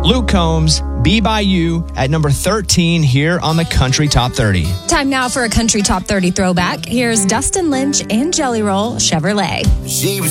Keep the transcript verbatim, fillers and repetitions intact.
Luke Combs, Be By You at number thirteen here on the Country Top thirty. Time now for a Country Top thirty throwback. Here's Dustin Lynch and Jelly Roll Chevrolet. She was